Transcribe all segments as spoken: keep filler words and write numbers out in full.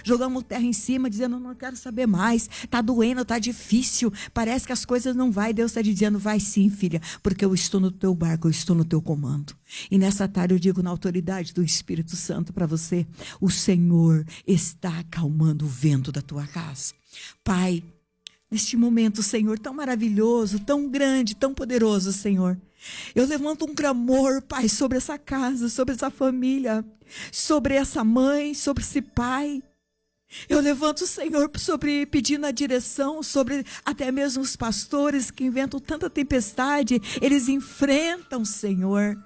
jogamos terra em cima, dizendo, não quero saber mais, está doendo, está difícil, parece que as coisas não vai. Deus está dizendo, vai sim, filha, porque eu estou no teu barco, eu estou no teu comando. E nessa tarde eu digo na autoridade do Espírito Santo para você, o Senhor está acalmando o vento da tua casa. Pai, neste momento, Senhor, tão maravilhoso, tão grande, tão poderoso, Senhor, eu levanto um clamor, Pai, sobre essa casa, sobre essa família, sobre essa mãe, sobre esse pai. Eu levanto, Senhor, sobre pedindo a direção, sobre até mesmo os pastores que inventam tanta tempestade, eles enfrentam, Senhor.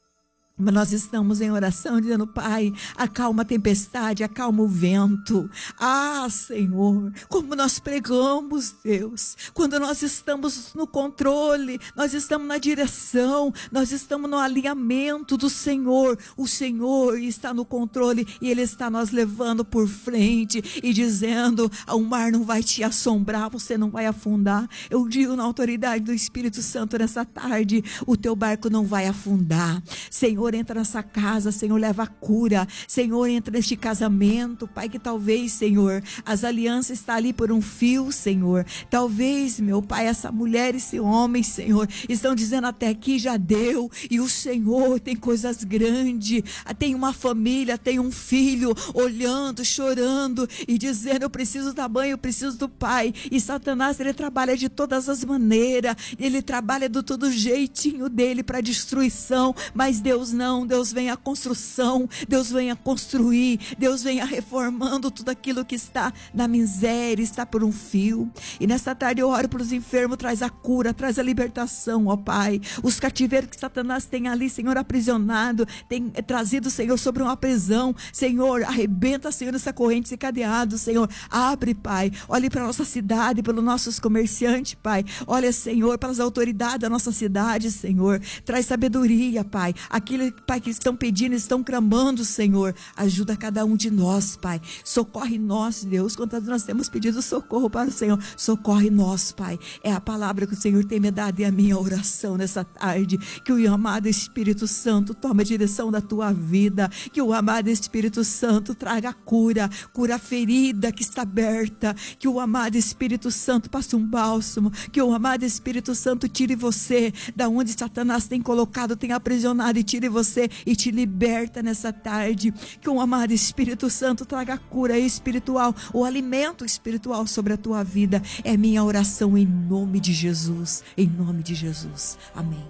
Mas nós estamos em oração dizendo, Pai, acalma a tempestade, acalma o vento. Ah, Senhor, como nós pregamos, Deus, quando nós estamos no controle, nós estamos na direção, nós estamos no alinhamento do Senhor. O Senhor está no controle e Ele está nos levando por frente e dizendo, o mar não vai te assombrar, você não vai afundar. Eu digo na autoridade do Espírito Santo nessa tarde, o teu barco não vai afundar. Senhor, entra nessa casa, Senhor, leva a cura. Senhor, entra neste casamento, Pai, que talvez, Senhor, as alianças estão ali por um fio, Senhor. Talvez, meu Pai, essa mulher e esse homem, Senhor, estão dizendo até aqui já deu, e o Senhor tem coisas grandes, tem uma família, tem um filho olhando, chorando e dizendo, eu preciso da mãe, eu preciso do pai. E Satanás, ele trabalha de todas as maneiras, ele trabalha do todo jeitinho dele para destruição, mas Deus não, Deus vem a construção, Deus vem a construir, Deus vem a reformando tudo aquilo que está na miséria, está por um fio. E nessa tarde eu oro para os enfermos, traz a cura, traz a libertação, ó Pai. Os cativeiros que Satanás tem ali, Senhor, aprisionado, tem trazido, Senhor, sobre uma prisão, Senhor, arrebenta, Senhor, essa corrente, esse cadeado, Senhor, abre, Pai, olhe para a nossa cidade, pelos nossos comerciantes, Pai, olha, Senhor, para as autoridades da nossa cidade, Senhor, traz sabedoria, Pai, aquele, Pai, que estão pedindo, estão clamando, Senhor, ajuda cada um de nós, Pai, socorre nós, Deus, quando nós temos pedido socorro para o Senhor, socorre nós, Pai, é a palavra que o Senhor tem me dado e a minha oração nessa tarde, que o amado Espírito Santo tome a direção da tua vida, que o amado Espírito Santo traga cura, cura a ferida que está aberta, que o amado Espírito Santo passe um bálsamo, que o amado Espírito Santo tire você da onde Satanás tem colocado, tem aprisionado, e tire você e te liberta nessa tarde, que o amado Espírito Santo traga cura espiritual, o alimento espiritual sobre a tua vida, é minha oração em nome de Jesus, em nome de Jesus, amém.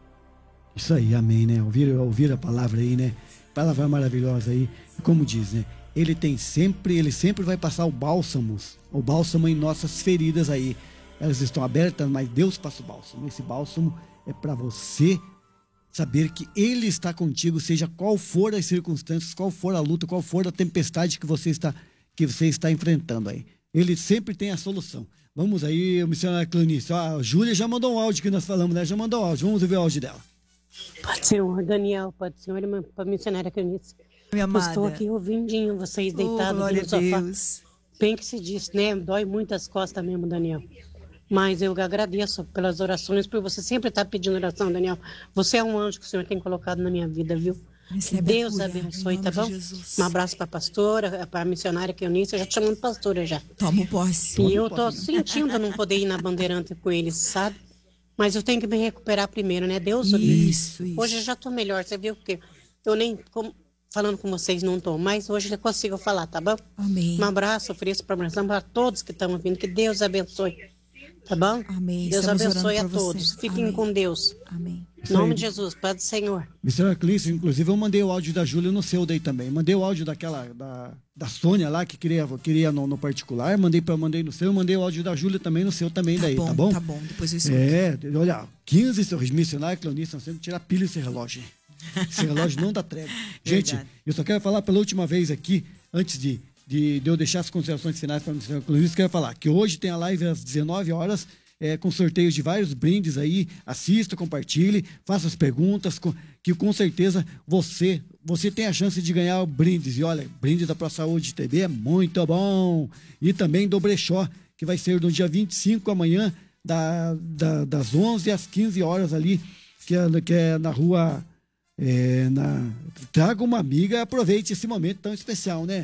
Isso aí, amém, né? Ouvir, ouvir a palavra aí, né? Palavra maravilhosa aí, como diz, né? Ele tem sempre, ele sempre vai passar o bálsamo, o bálsamo em nossas feridas aí. Elas estão abertas, mas Deus passa o bálsamo. Esse bálsamo é para você saber que Ele está contigo, seja qual for as circunstâncias, qual for a luta, qual for a tempestade que você está, que você está enfrentando aí. Ele sempre tem a solução. Vamos aí, o missionário Cleonice. A Júlia já mandou um áudio que nós falamos, né? Já mandou um áudio. Vamos ouvir o áudio dela. Pode ser, Daniel, pode ser, para a missionária Cleonice. Minha amada. Estou aqui ouvindo vocês deitados oh, no sofá. Deus. Bem que se diz, né? Dói muito as costas mesmo, Daniel. Mas eu agradeço pelas orações, por você sempre estar pedindo oração, Daniel. Você é um anjo que o Senhor tem colocado na minha vida, viu? Que Deus cura, abençoe, tá bom? Um abraço para a pastora, para a missionária Cleonice. Eu já te chamando de pastora já. Toma posse. E eu tô sentindo não poder ir na Bandeirante com eles, sabe? Mas eu tenho que me recuperar primeiro, né? Deus isso, isso. Hoje eu já tô melhor, você viu? Porque eu nem... Com... falando com vocês não estou, mas hoje eu consigo falar, tá bom? Amém. Um abraço, ofereço para para todos que estão ouvindo, que Deus abençoe, tá bom? Amém. Deus Estamos abençoe a você. todos, fiquem Amém. com Deus. Amém. Em nome de Jesus, Pai do Senhor. missionário Cleonice, inclusive eu mandei o áudio da Júlia no seu daí também. Mandei o áudio daquela, da, da Sônia lá, que queria, queria no, no particular, mandei, pra, mandei no seu, mandei o áudio da Júlia também no seu também, tá daí, bom, tá bom? Tá bom, depois eu escuto. É, olha, quinze missionários Cleonice, nós temos que tirar pilha desse relógio. Esse relógio não dá trégua. Gente, verdade. Eu só quero falar pela última vez aqui, antes de, de, de eu deixar as considerações finais para o missionário Cleonice, quero falar que hoje tem a live às dezenove horas, é, com sorteios de vários brindes aí. Assista, compartilhe, faça as perguntas, com, que com certeza você, você tem a chance de ganhar brindes. E olha, brinde da Pro Saúde T V é muito bom. E também do Brechó, que vai ser no dia vinte e cinco, amanhã, da, da, das onze às quinze horas ali, que é, que é na rua... É, na... Traga uma amiga, aproveite esse momento tão especial, né?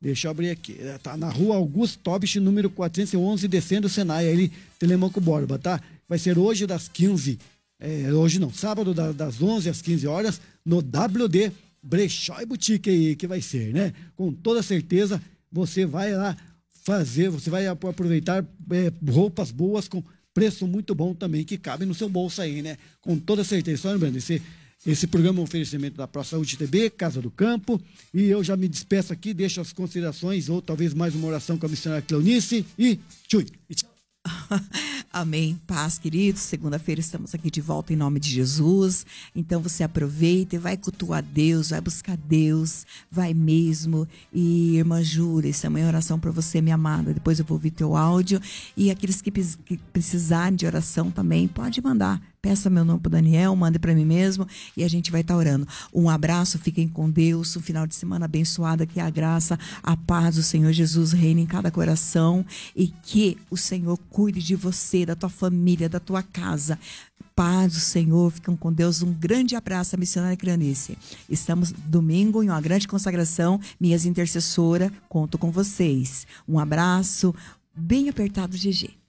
Deixa eu abrir aqui. Tá na rua Augusto Tobich, número quatrocentos e onze, descendo o Senai, ali, Telemaco Borba, tá? Vai ser hoje das quinze, é, hoje não, sábado da, das onze às quinze horas, no W D Brechó e Boutique aí, que vai ser, né? Com toda certeza, você vai lá fazer, você vai aproveitar é, roupas boas com preço muito bom também, que cabe no seu bolso aí, né? Com toda certeza. Só lembrando, esse... Esse programa é um oferecimento da Pro Saúde T B, Casa do Campo, e eu já me despeço aqui, deixo as considerações, ou talvez mais uma oração com a missionária Cleonice, e tchau. Amém. Paz, queridos. Segunda-feira estamos aqui de volta em nome de Jesus. Então você aproveita e vai cultuar Deus, vai buscar Deus, vai mesmo. E irmã Júlia, essa é a minha oração para você, minha amada. Depois eu vou ouvir teu áudio. E aqueles que, que precisarem de oração também, pode mandar. Peça meu nome para o Daniel, mande para mim mesmo e a gente vai estar orando. Um abraço, fiquem com Deus, um final de semana abençoado, que a graça, a paz do Senhor Jesus reine em cada coração e que o Senhor cuide de você, da tua família, da tua casa. Paz do Senhor, ficam com Deus. Um grande abraço, a missionária Cleonice. Estamos domingo em uma grande consagração, minhas intercessoras, conto com vocês. Um abraço bem apertado, G G.